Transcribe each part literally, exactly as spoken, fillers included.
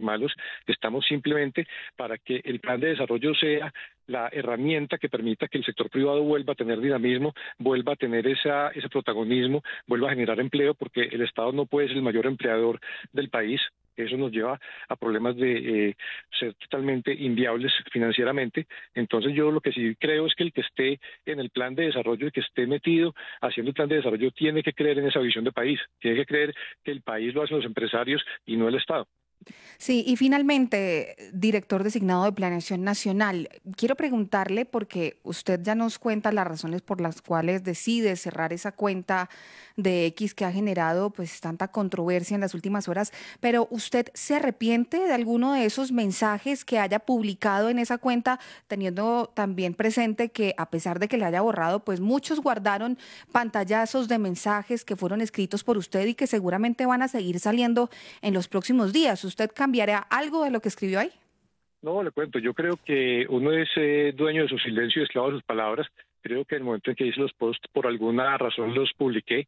malos, estamos simplemente para que el plan de desarrollo sea la herramienta que permita que el sector privado vuelva a tener dinamismo, vuelva a tener esa, ese protagonismo, vuelva a generar empleo, porque el Estado no puede ser el mayor empleador del país. Eso nos lleva a problemas de eh, ser totalmente inviables financieramente. Entonces yo lo que sí creo es que el que esté en el plan de desarrollo y que esté metido haciendo el plan de desarrollo tiene que creer en esa visión de país, tiene que creer que el país lo hacen los empresarios y no el Estado. Sí, y finalmente, director designado de Planeación Nacional, quiero preguntarle, porque usted ya nos cuenta las razones por las cuales decide cerrar esa cuenta de X que ha generado pues tanta controversia en las últimas horas, pero ¿usted se arrepiente de alguno de esos mensajes que haya publicado en esa cuenta, teniendo también presente que a pesar de que le haya borrado, pues muchos guardaron pantallazos de mensajes que fueron escritos por usted y que seguramente van a seguir saliendo en los próximos días? ¿Usted cambiará algo de lo que escribió ahí? No, le cuento, yo creo que uno es eh, dueño de su silencio y esclavo de sus palabras. Creo que en el momento en que hice los posts, por alguna razón los publiqué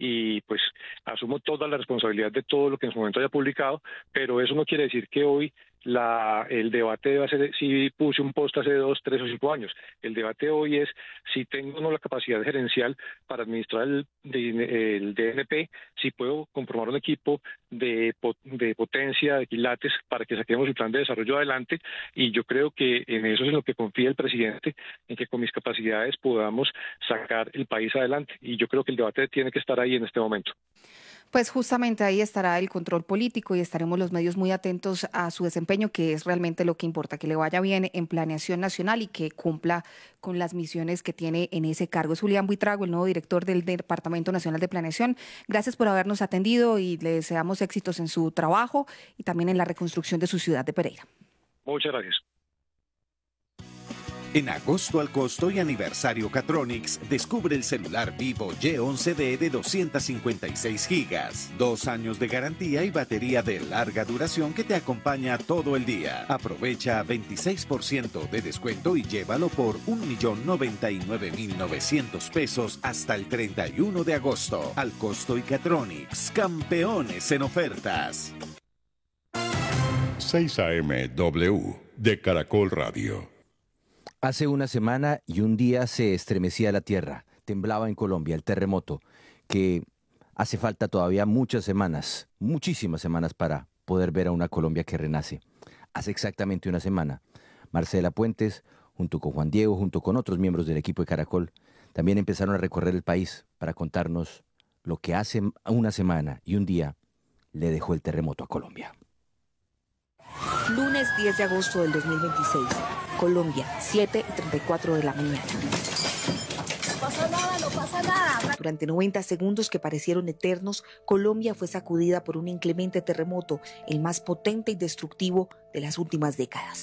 y pues asumo toda la responsabilidad de todo lo que en su momento haya publicado, pero eso no quiere decir que hoy la, el debate deba ser si puse un post hace dos, tres o cinco años. El debate hoy es si tengo o no la capacidad gerencial para administrar el, el D N P, si puedo conformar un equipo de, de potencia, de quilates, para que saquemos el plan de desarrollo adelante, y yo creo que en eso es en lo que confía el presidente, en que con mis capacidades podamos sacar el país adelante, y yo creo que el debate tiene que estar ahí en este momento. Pues justamente ahí estará el control político y estaremos los medios muy atentos a su desempeño, que es realmente lo que importa, que le vaya bien en Planeación Nacional y que cumpla con las misiones que tiene en ese cargo. Es Julián Buitrago, el nuevo director del Departamento Nacional de Planeación. Gracias por habernos atendido y le deseamos éxitos en su trabajo y también en la reconstrucción de su ciudad de Pereira. Muchas gracias. En agosto al costo y aniversario Catronics, descubre el celular Vivo Y once D de doscientos cincuenta y seis gigas, dos años de garantía y batería de larga duración que te acompaña todo el día. Aprovecha veintiséis por ciento de descuento y llévalo por un millón noventa y nueve mil novecientos pesos hasta el treinta y uno de agosto. Al costo y Catronics, campeones en ofertas. seis A M W de Caracol Radio. Hace una semana y un día se estremecía la tierra, temblaba en Colombia el terremoto, que hace falta todavía muchas semanas, muchísimas semanas para poder ver a una Colombia que renace. Hace exactamente una semana, Marcela Puentes, junto con Juan Diego, junto con otros miembros del equipo de Caracol, también empezaron a recorrer el país para contarnos lo que hace una semana y un día le dejó el terremoto a Colombia. Lunes diez de agosto del dos mil veintiséis, Colombia, siete y treinta y cuatro de la mañana. No pasa nada, no pasa nada. Durante noventa segundos que parecieron eternos, Colombia fue sacudida por un inclemente terremoto, el más potente y destructivo de las últimas décadas.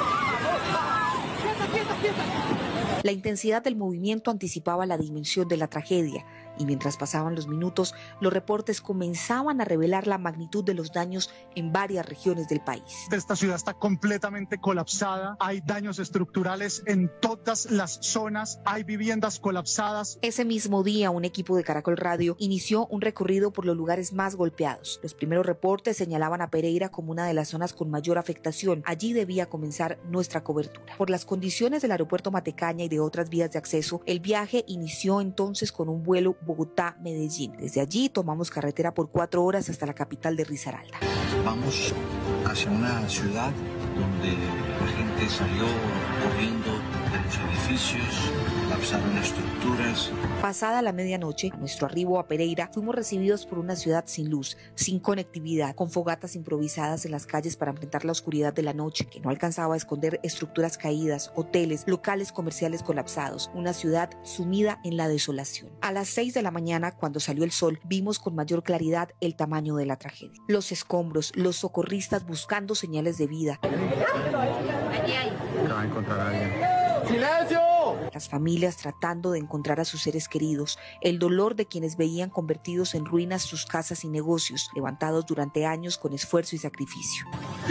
La intensidad del movimiento anticipaba la dimensión de la tragedia, y mientras pasaban los minutos, los reportes comenzaban a revelar la magnitud de los daños en varias regiones del país. Esta ciudad está completamente colapsada, hay daños estructurales en todas las zonas, hay viviendas colapsadas. Ese mismo día, un equipo de Caracol Radio inició un recorrido por los lugares más golpeados. Los primeros reportes señalaban a Pereira como una de las zonas con mayor afectación. Allí debía comenzar nuestra cobertura. Por las condiciones del aeropuerto Matecaña y de otras vías de acceso, el viaje inició entonces con un vuelo Bogotá-Medellín. Desde allí tomamos carretera por cuatro horas hasta la capital de Risaralda. Vamos hacia una ciudad donde la gente salió corriendo de los edificios, colapsaron estructuras. Pasada la medianoche, a nuestro arribo a Pereira, fuimos recibidos por una ciudad sin luz, sin conectividad, con fogatas improvisadas en las calles para enfrentar la oscuridad de la noche, que no alcanzaba a esconder estructuras caídas, hoteles, locales comerciales colapsados, una ciudad sumida en la desolación. A las seis de la mañana, cuando salió el sol, vimos con mayor claridad el tamaño de la tragedia. Los escombros, los socorristas buscando señales de vida. Allí hay. Se va a encontrar alguien. ¡Silencio! Las familias tratando de encontrar a sus seres queridos, el dolor de quienes veían convertidos en ruinas sus casas y negocios, levantados durante años con esfuerzo y sacrificio.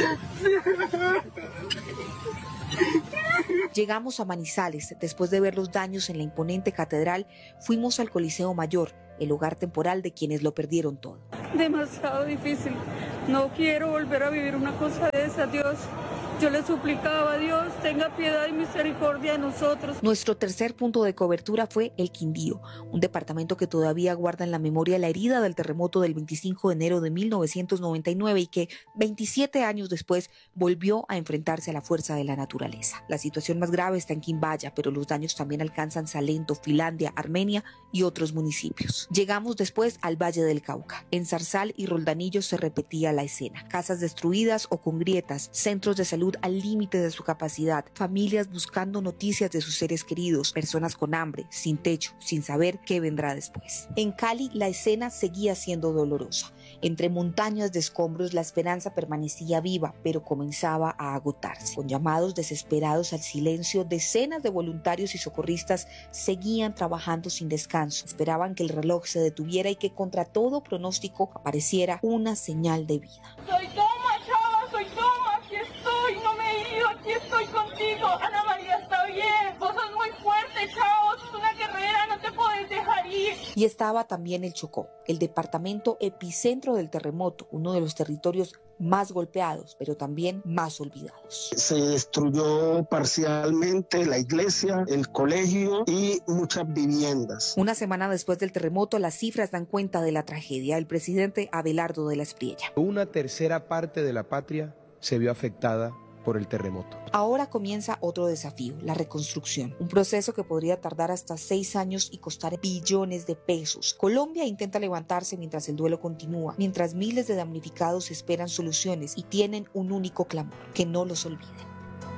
Llegamos a Manizales. Después de ver los daños en la imponente catedral, fuimos al Coliseo Mayor, el hogar temporal de quienes lo perdieron todo. Demasiado difícil. No quiero volver a vivir una cosa de esa, Dios. Yo le suplicaba a Dios, tenga piedad y misericordia de nosotros. Nuestro tercer punto de cobertura fue el Quindío, un departamento que todavía guarda en la memoria la herida del terremoto del veinticinco de enero de mil novecientos noventa y nueve y que veintisiete años después volvió a enfrentarse a la fuerza de la naturaleza. La situación más grave está en Quimbaya, pero los daños también alcanzan Salento, Finlandia, Armenia y otros municipios. Llegamos después al Valle del Cauca. En Zarzal y Roldanillo se repetía la escena. Casas destruidas o con grietas, centros de salud al límite de su capacidad, familias buscando noticias de sus seres queridos, personas con hambre, sin techo, sin saber qué vendrá después. En Cali la escena seguía siendo dolorosa. Entre montañas de escombros la esperanza permanecía viva, pero comenzaba a agotarse. Con llamados desesperados al silencio, decenas de voluntarios y socorristas seguían trabajando sin descanso. Esperaban que el reloj se detuviera y que contra todo pronóstico apareciera una señal de vida. Soy Toma, chava, soy Toma, aquí estoy, no me he ido, aquí estoy contigo. Ana María está bien, vos sos muy fuerte, chava, sos una guerrera, no te puedes dejar ir. Y estaba también el Chocó, el departamento epicentro del terremoto, uno de los territorios más golpeados, pero también más olvidados. Se destruyó parcialmente la iglesia, el colegio y muchas viviendas. Una semana después del terremoto, las cifras dan cuenta de la tragedia. El presidente Abelardo de la Espriella. Una tercera parte de la patria se vio afectada por el terremoto. Ahora comienza otro desafío, la reconstrucción, un proceso que podría tardar hasta seis años y costar billones de pesos. Colombia intenta levantarse mientras el duelo continúa, mientras miles de damnificados esperan soluciones y tienen un único clamor, que no los olviden.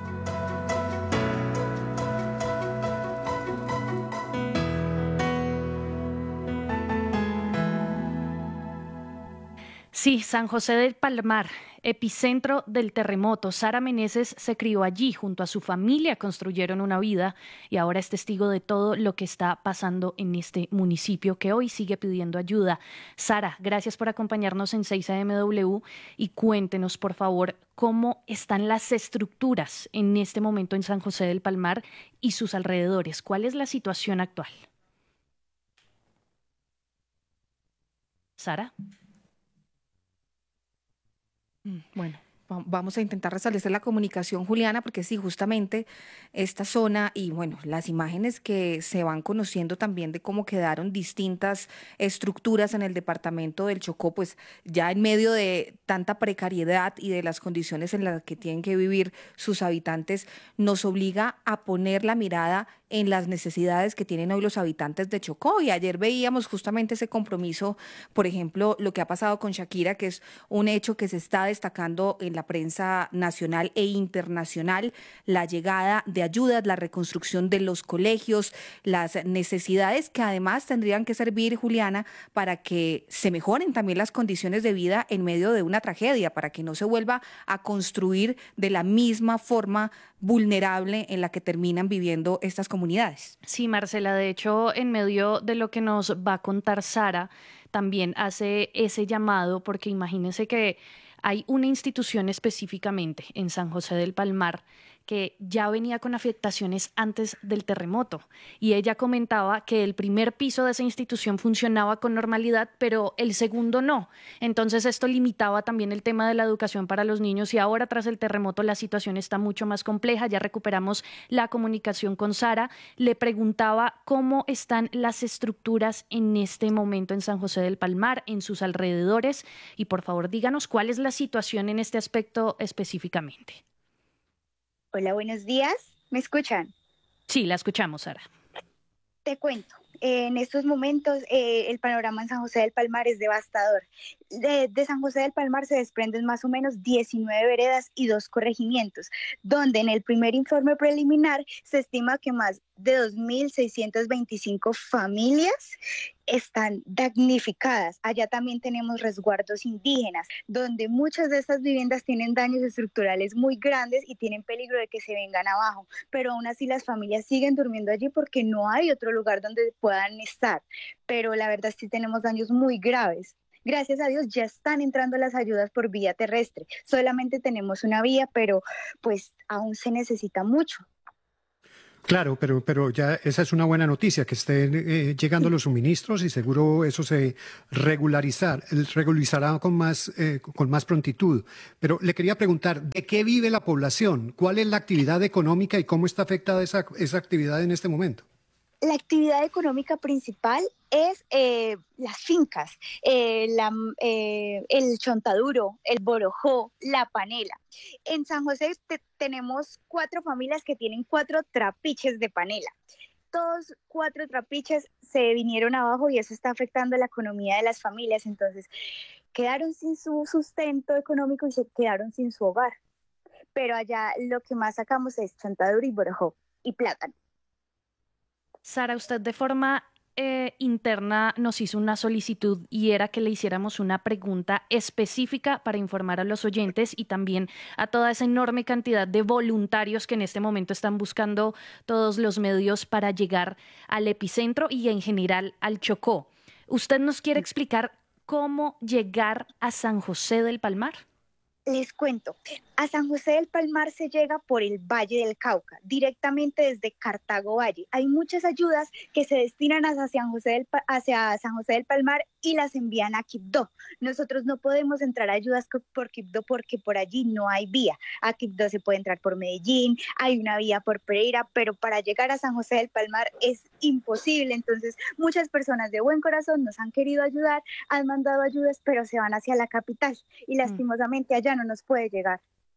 Sí, San José del Palmar, epicentro del terremoto. Sara Meneses se crió allí, junto a su familia construyeron una vida y ahora es testigo de todo lo que está pasando en este municipio que hoy sigue pidiendo ayuda. Sara, gracias por acompañarnos en seis A M W y cuéntenos, por favor, cómo están las estructuras en este momento en San José del Palmar y sus alrededores. ¿Cuál es la situación actual? Sara. Bueno, vamos a intentar restablecer la comunicación, Juliana, porque sí, justamente esta zona y bueno, las imágenes que se van conociendo también de cómo quedaron distintas estructuras en el departamento del Chocó, pues ya en medio de tanta precariedad y de las condiciones en las que tienen que vivir sus habitantes, nos obliga a poner la mirada en las necesidades que tienen hoy los habitantes de Chocó. Y ayer veíamos justamente ese compromiso, por ejemplo, lo que ha pasado con Shakira, que es un hecho que se está destacando en la prensa nacional e internacional, la llegada de ayudas, la reconstrucción de los colegios, las necesidades que además tendrían que servir, Juliana, para que se mejoren también las condiciones de vida en medio de una tragedia, para que no se vuelva a construir de la misma forma vulnerable en la que terminan viviendo estas comunidades. Sí, Marcela, de hecho, en medio de lo que nos va a contar Sara, también hace ese llamado, porque imagínense que hay una institución específicamente en San José del Palmar que ya venía con afectaciones antes del terremoto y ella comentaba que el primer piso de esa institución funcionaba con normalidad, pero el segundo no. Entonces esto limitaba también el tema de la educación para los niños y ahora tras el terremoto la situación está mucho más compleja. Ya recuperamos la comunicación con Sara. Le preguntaba cómo están las estructuras en este momento en San José del Palmar, en sus alrededores y por favor díganos cuál es la situación en este aspecto específicamente. Hola, buenos días. ¿Me escuchan? Sí, la escuchamos, Sara. Te cuento. Eh, en estos momentos eh, el panorama en San José del Palmar es devastador. De, de San José del Palmar se desprenden más o menos diecinueve veredas y dos corregimientos, donde en el primer informe preliminar se estima que más de dos mil seiscientas veinticinco familias están damnificadas. Allá también tenemos resguardos indígenas, donde muchas de estas viviendas tienen daños estructurales muy grandes y tienen peligro de que se vengan abajo, pero aún así las familias siguen durmiendo allí porque no hay otro lugar donde puedan estar, pero la verdad sí tenemos daños muy graves. Gracias a Dios ya están entrando las ayudas por vía terrestre, solamente tenemos una vía, pero pues aún se necesita mucho. Claro, pero, pero ya esa es una buena noticia, que estén eh, llegando los suministros y seguro eso se regularizar, regularizará con más, eh, con más prontitud. Pero le quería preguntar, ¿de qué vive la población? ¿Cuál es la actividad económica y cómo está afectada esa, esa actividad en este momento? La actividad económica principal es eh, las fincas, eh, la, eh, el chontaduro, el borojó, la panela. En San José te, tenemos cuatro familias que tienen cuatro trapiches de panela. Todos cuatro trapiches se vinieron abajo y eso está afectando la economía de las familias. Entonces quedaron sin su sustento económico y se quedaron sin su hogar. Pero allá lo que más sacamos es chontaduro y borojó y plátano. Sara, usted de forma eh, interna nos hizo una solicitud y era que le hiciéramos una pregunta específica para informar a los oyentes y también a toda esa enorme cantidad de voluntarios que en este momento están buscando todos los medios para llegar al epicentro y en general al Chocó. ¿Usted nos quiere explicar cómo llegar a San José del Palmar? Les cuento, a San José del Palmar se llega por el Valle del Cauca, directamente desde Cartago Valle. Hay muchas ayudas que se destinan hacia San José del, hacia San José del Palmar y las envían a Quibdó. Nosotros no podemos entrar a ayudas por Quibdó porque por allí no hay vía. A Quibdó se puede entrar por Medellín, hay una vía por Pereira, pero para llegar a San José del Palmar es imposible. Entonces, muchas personas de buen corazón nos han querido ayudar, han mandado ayudas, pero se van hacia la capital y lastimosamente allá no nos puede llegar.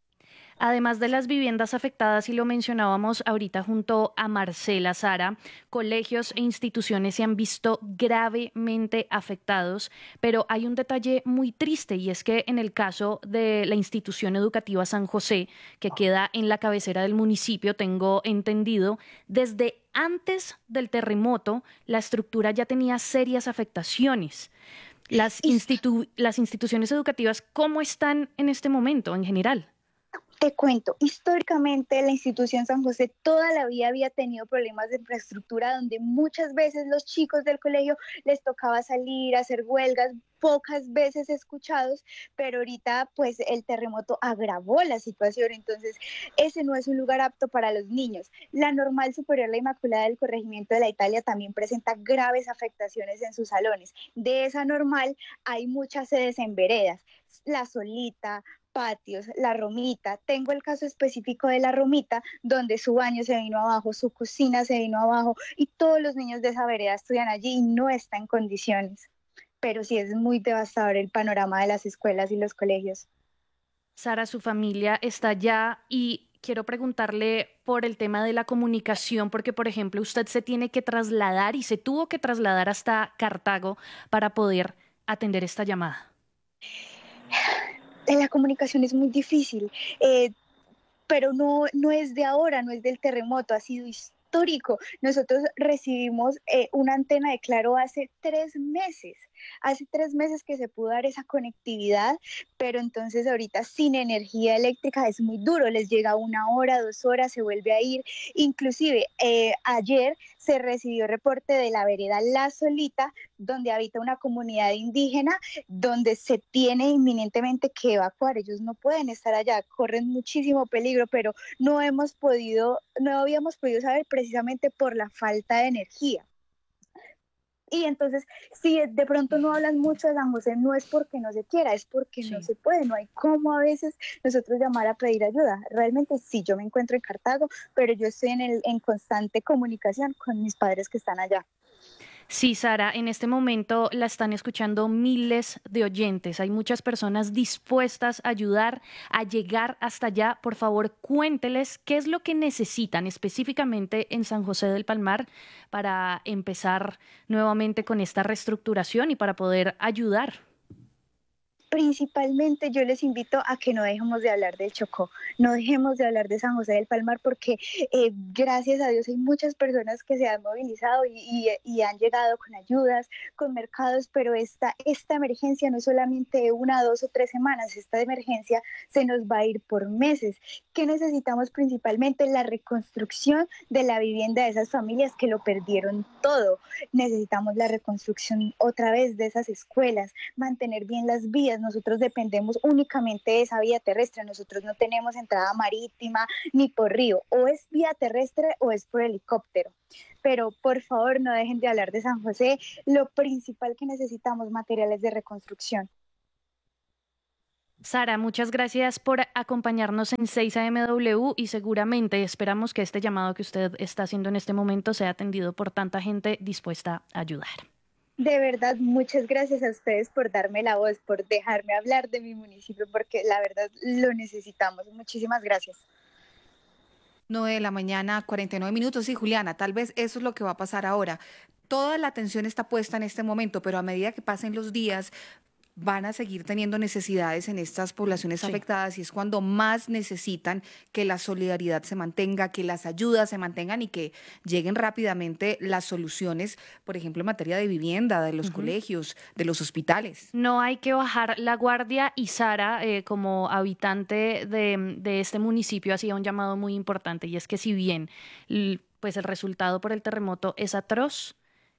Además de las viviendas afectadas, y lo mencionábamos ahorita junto a Marcela, Sara, colegios e instituciones se han visto gravemente afectados, pero hay un detalle muy triste y es que en el caso de la institución educativa San José, que queda en la cabecera del municipio, tengo entendido, desde antes del terremoto la estructura ya tenía serias afectaciones. Las, institu- las instituciones educativas, ¿cómo están en este momento en general? Te cuento, históricamente la institución San José toda la vida había tenido problemas de infraestructura donde muchas veces los chicos del colegio les tocaba salir a hacer huelgas, pocas veces escuchados, pero ahorita pues el terremoto agravó la situación, entonces ese no es un lugar apto para los niños. La Normal Superior La Inmaculada del Corregimiento de la Italia también presenta graves afectaciones en sus salones. De esa normal hay muchas sedes en veredas, La Solita, patios, La Romita. Tengo el caso específico de La Romita, donde su baño se vino abajo, su cocina se vino abajo y todos los niños de esa vereda estudian allí y no está en condiciones. Pero sí es muy devastador el panorama de las escuelas y los colegios. Sara, su familia está allá y quiero preguntarle por el tema de la comunicación, porque, por ejemplo, usted se tiene que trasladar y se tuvo que trasladar hasta Cartago para poder atender esta llamada. La comunicación es muy difícil, eh, pero no, no es de ahora, no es del terremoto, ha sido histórico. Nosotros recibimos eh, una antena de Claro hace tres meses. Hace tres meses que se pudo dar esa conectividad, pero entonces ahorita sin energía eléctrica es muy duro, les llega una hora, dos horas, se vuelve a ir. Inclusive eh, ayer se recibió reporte de la vereda La Solita, donde habita una comunidad indígena, donde se tiene inminentemente que evacuar. Ellos no pueden estar allá, corren muchísimo peligro, pero no hemos podido, no habíamos podido saber precisamente por la falta de energía. Y entonces, si de pronto no hablan mucho de San José, no es porque no se quiera, es porque sí. no se puede, no hay cómo a veces nosotros llamar a pedir ayuda. Realmente sí, yo me encuentro en Cartago, pero yo estoy en, el, en constante comunicación con mis padres que están allá. Sí, Sara, en este momento la están escuchando miles de oyentes. Hay muchas personas dispuestas a ayudar a llegar hasta allá. Por favor, cuénteles qué es lo que necesitan específicamente en San José del Palmar para empezar nuevamente con esta reestructuración y para poder ayudar. principalmente yo les invito a que no dejemos de hablar del Chocó, no dejemos de hablar de San José del Palmar, porque eh, gracias a Dios hay muchas personas que se han movilizado y, y, y han llegado con ayudas, con mercados, pero esta, esta emergencia no es solamente de una, dos o tres semanas, esta emergencia se nos va a ir por meses. ¿Qué necesitamos principalmente? La reconstrucción de la vivienda de esas familias que lo perdieron todo. Necesitamos la reconstrucción otra vez de esas escuelas, mantener bien las vías. Nosotros dependemos únicamente de esa vía terrestre, nosotros no tenemos entrada marítima ni por río, o es vía terrestre o es por helicóptero. Pero por favor no dejen de hablar de San José, lo principal que necesitamos, materiales de reconstrucción. Sara, muchas gracias por acompañarnos en seis A M W y seguramente esperamos que este llamado que usted está haciendo en este momento sea atendido por tanta gente dispuesta a ayudar. De verdad, muchas gracias a ustedes por darme la voz, por dejarme hablar de mi municipio, porque la verdad lo necesitamos. Muchísimas gracias. nueve de la mañana, cuarenta y nueve minutos. Sí, Juliana, tal vez eso es lo que va a pasar ahora. Toda la atención está puesta en este momento, pero a medida que pasen los días, van a seguir teniendo necesidades en estas poblaciones sí. afectadas, y es cuando más necesitan que la solidaridad se mantenga, que las ayudas se mantengan y que lleguen rápidamente las soluciones, por ejemplo, en materia de vivienda, de los uh-huh. colegios, de los hospitales. No hay que bajar la guardia y Sara, eh, como habitante de, de este municipio, hacía un llamado muy importante, y es que si bien pues el resultado por el terremoto es atroz,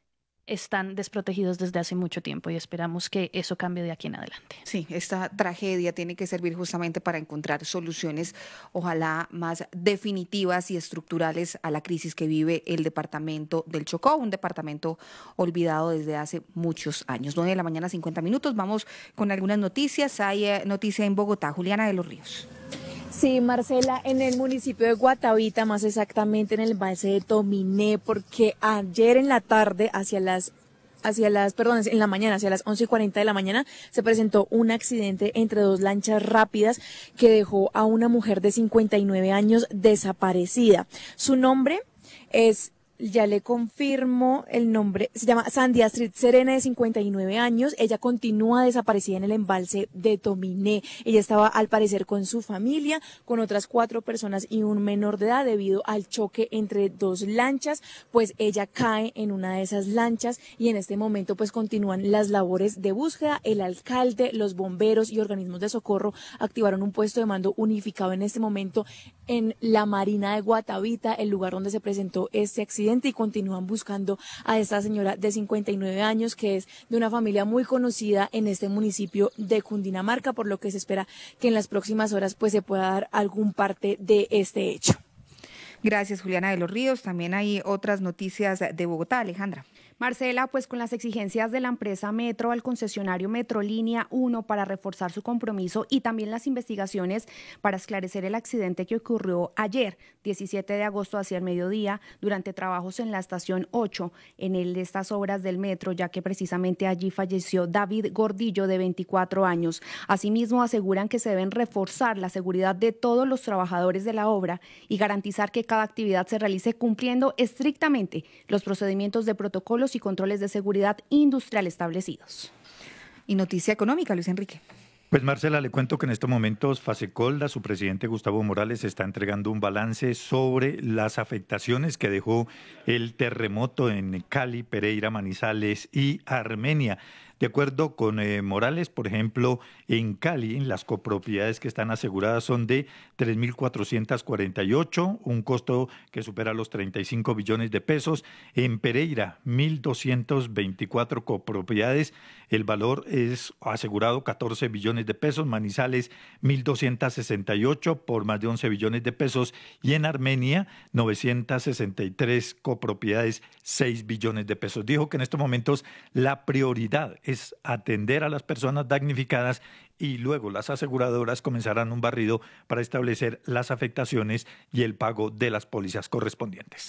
están desprotegidos desde hace mucho tiempo y esperamos que eso cambie de aquí en adelante. Sí, esta tragedia tiene que servir justamente para encontrar soluciones, ojalá más definitivas y estructurales a la crisis que vive el departamento del Chocó, un departamento olvidado desde hace muchos años. nueve de la mañana, cincuenta minutos. Vamos con algunas noticias. Hay eh, noticia en Bogotá. Juliana de los Ríos. Sí, Marcela, en el municipio de Guatavita, más exactamente en el embalse de Tominé, porque ayer en la tarde, hacia las hacia las, perdón, en la mañana, hacia las once y cuarenta de la mañana, se presentó un accidente entre dos lanchas rápidas que dejó a una mujer de cincuenta y nueve años desaparecida. Su nombre es... Ya le confirmo el nombre, se llama Sandy Astrid Serena, de cincuenta y nueve años. Ella continúa desaparecida en el embalse de Tominé. Ella estaba al parecer con su familia, con otras cuatro personas y un menor de edad, debido al choque entre dos lanchas. Pues ella cae en una de esas lanchas y en este momento pues continúan las labores de búsqueda. El alcalde, los bomberos y organismos de socorro activaron un puesto de mando unificado en este momento en la Marina de Guatavita, el lugar donde se presentó este accidente, y continúan buscando a esta señora de cincuenta y nueve años, que es de una familia muy conocida en este municipio de Cundinamarca, por lo que se espera que en las próximas horas pues se pueda dar algún parte de este hecho. Gracias, Juliana de los Ríos. También hay otras noticias de Bogotá. Alejandra. Marcela, pues con las exigencias de la empresa Metro al concesionario Metrolínea uno para reforzar su compromiso y también las investigaciones para esclarecer el accidente que ocurrió ayer, diecisiete de agosto, hacia el mediodía, durante trabajos en la estación ocho, en el de estas obras del metro, ya que precisamente allí falleció David Gordillo, de veinticuatro años. Asimismo, aseguran que se deben reforzar la seguridad de todos los trabajadores de la obra y garantizar que cada actividad se realice cumpliendo estrictamente los procedimientos de protocolos y controles de seguridad industrial establecidos. Y noticia económica, Luis Enrique. Pues Marcela, le cuento que en estos momentos Fasecolda, su presidente Gustavo Morales, está entregando un balance sobre las afectaciones que dejó el terremoto en Cali, Pereira, Manizales y Armenia. De acuerdo con eh, Morales, por ejemplo, en Cali, las copropiedades que están aseguradas son de tres mil cuatrocientos cuarenta y ocho, un costo que supera los treinta y cinco billones de pesos. En Pereira, mil doscientos veinticuatro copropiedades, el valor es asegurado catorce billones de pesos. Manizales, mil doscientos sesenta y ocho por más de once billones de pesos. Y en Armenia, novecientos sesenta y tres copropiedades, seis billones de pesos. Dijo que en estos momentos la prioridad es atender a las personas damnificadas y luego las aseguradoras comenzarán un barrido para establecer las afectaciones y el pago de las pólizas correspondientes.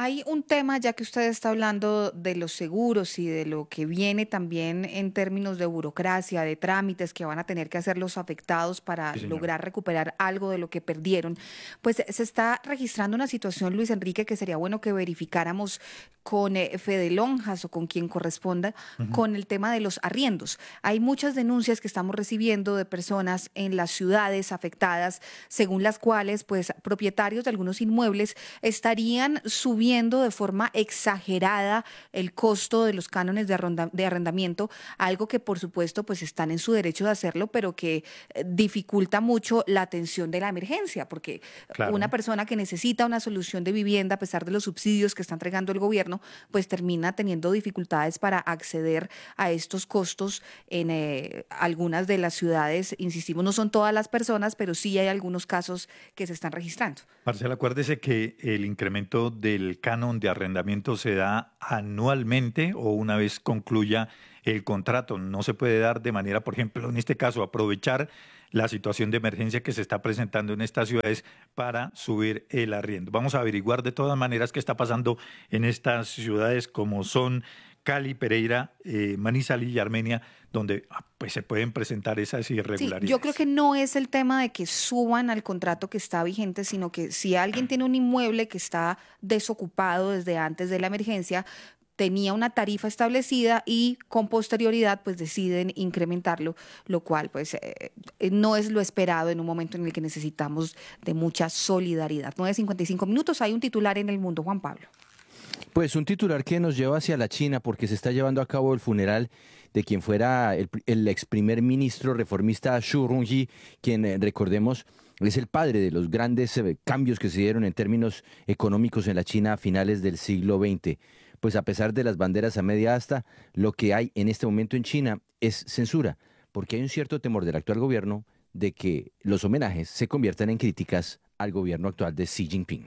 Hay un tema, ya que usted está hablando de los seguros y de lo que viene también en términos de burocracia, de trámites que van a tener que hacer los afectados para Sí, lograr recuperar algo de lo que perdieron, pues se está registrando una situación, Luis Enrique, que sería bueno que verificáramos con eh, Fede Lonjas o con quien corresponda, uh-huh. con el tema de los arriendos. Hay muchas denuncias que estamos recibiendo de personas en las ciudades afectadas, según las cuales pues propietarios de algunos inmuebles estarían subiendo de forma exagerada el costo de los cánones de, arronda, de arrendamiento, algo que por supuesto pues están en su derecho de hacerlo, pero que eh, dificulta mucho la atención de la emergencia, porque claro. una persona que necesita una solución de vivienda, a pesar de los subsidios que está entregando el gobierno, pues termina teniendo dificultades para acceder a estos costos en eh, algunas de las ciudades. Insistimos, no son todas las personas, pero sí hay algunos casos que se están registrando. Marcela, acuérdese que el incremento del canon de arrendamiento se da anualmente o una vez concluya el contrato. No se puede dar de manera, por ejemplo, en este caso, aprovechar la situación de emergencia que se está presentando en estas ciudades para subir el arriendo. Vamos a averiguar de todas maneras qué está pasando en estas ciudades como son Cali, Pereira, eh, Manizales y Armenia, donde pues se pueden presentar esas irregularidades. Sí, yo creo que no es el tema de que suban al contrato que está vigente, sino que si alguien tiene un inmueble que está desocupado desde antes de la emergencia, tenía una tarifa establecida y con posterioridad pues deciden incrementarlo, lo cual pues eh, no es lo esperado en un momento en el que necesitamos de mucha solidaridad. nueve cincuenta y cinco minutos, hay un titular en El Mundo, Juan Pablo. Pues un titular que nos lleva hacia la China porque se está llevando a cabo el funeral de quien fuera el, el ex primer ministro reformista Xu Rongji, quien eh, recordemos es el padre de los grandes eh, cambios que se dieron en términos económicos en la China a finales del siglo veinte. Pues a pesar de las banderas a media asta, lo que hay en este momento en China es censura, porque hay un cierto temor del actual gobierno de que los homenajes se conviertan en críticas al gobierno actual de Xi Jinping.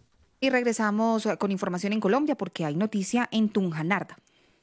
Y regresamos con información en Colombia porque hay noticia en Tunjanarda.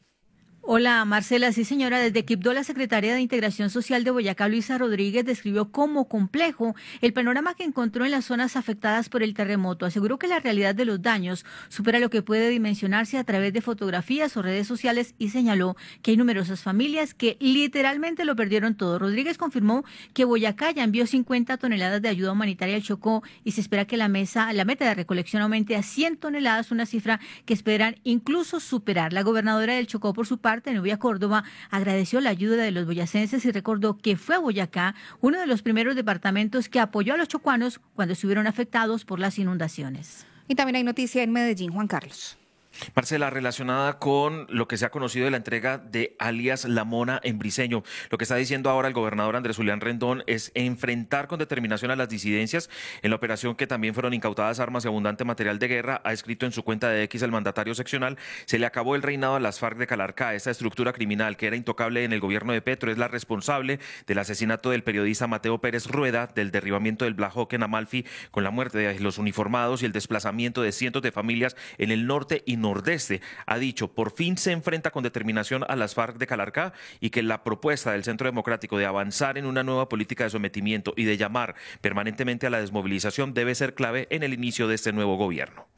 Hola Marcela, sí señora, desde Quibdó la secretaria de Integración Social de Boyacá, Luisa Rodríguez, describió como complejo el panorama que encontró en las zonas afectadas por el terremoto. Aseguró que la realidad de los daños supera lo que puede dimensionarse a través de fotografías o redes sociales y señaló que hay numerosas familias que literalmente lo perdieron todo. Rodríguez confirmó que Boyacá ya envió cincuenta toneladas de ayuda humanitaria al Chocó y se espera que la mesa, la meta de recolección aumente a cien toneladas, una cifra que esperan incluso superar. La gobernadora del Chocó, por su parte, Nubia Córdoba, agradeció la ayuda de los boyacenses y recordó que fue Boyacá uno de los primeros departamentos que apoyó a los chocuanos cuando estuvieron afectados por las inundaciones. Y también hay noticia en Medellín, Juan Carlos. Marcela, relacionada con lo que se ha conocido de la entrega de alias La Mona en Briceño. Lo que está diciendo ahora el gobernador Andrés Julián Rendón es enfrentar con determinación a las disidencias. En la operación que también fueron incautadas armas y abundante material de guerra, ha escrito en su cuenta de X el mandatario seccional: se le acabó el reinado a las FARC de Calarcá. Esta estructura criminal que era intocable en el gobierno de Petro es la responsable del asesinato del periodista Mateo Pérez Rueda, del derribamiento del Black Hawk en Amalfi con la muerte de los uniformados y el desplazamiento de cientos de familias en el norte y nordeste. Ha dicho, por fin se enfrenta con determinación a las FARC de Calarcá y que la propuesta del Centro Democrático de avanzar en una nueva política de sometimiento y de llamar permanentemente a la desmovilización debe ser clave en el inicio de este nuevo gobierno.